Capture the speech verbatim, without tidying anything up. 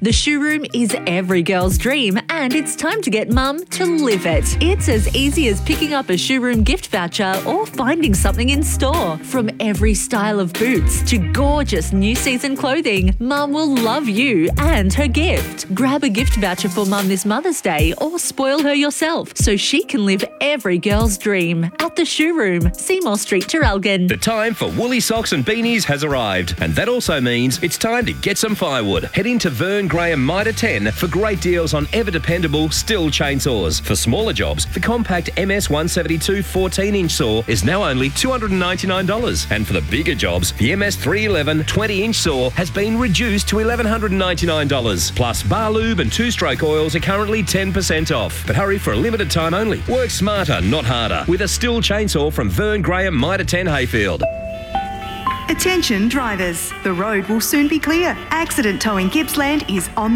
The Showroom is every girl's dream, and it's time to get mum to live it. It's as easy as picking up a Showroom gift voucher or finding something in store. From every style of boots to gorgeous new season clothing, mum will love you and her gift. Grab a gift voucher for mum this Mother's Day or spoil her yourself so she can live every girl's dream at the Showroom, Seymour Street, Traralgon. The time for woolly socks and beanies has arrived, and that also means it's time to get some firewood. Head into Vern Graham Mitre ten for great deals on ever-dependable Stihl chainsaws. For smaller jobs, the compact M S one seventy-two fourteen inch saw is now only two hundred ninety-nine dollars. And for the bigger jobs, the M S three eleven twenty inch saw has been reduced to one thousand one hundred ninety-nine dollars. Plus, bar lube and two-stroke oils are currently ten percent off. But hurry, for a limited time only. Work smarter, not harder, with a Stihl chainsaw from Vern Graham Mitre ten Hayfield. Attention drivers, the road will soon be clear. Accident Towing Gippsland is on